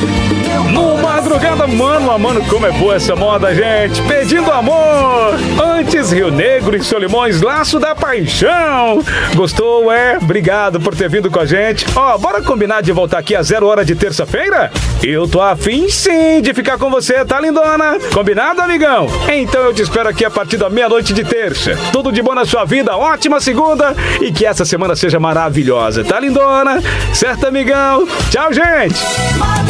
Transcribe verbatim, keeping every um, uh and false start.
No Madrugada, mano a mano, como é boa essa moda, gente. Pedindo amor. Antes Rio Negro e Solimões, Laço da Paixão. Gostou, é? Obrigado por ter vindo com a gente. Ó, bora combinar de voltar aqui às zero hora de terça-feira? Eu tô afim sim de ficar com você, tá, lindona? Combinado, amigão? Então eu te espero aqui a partir da meia-noite de terça. Tudo de bom na sua vida, ótima segunda e que essa semana seja maravilhosa, tá, lindona? Certo, amigão? Tchau, gente!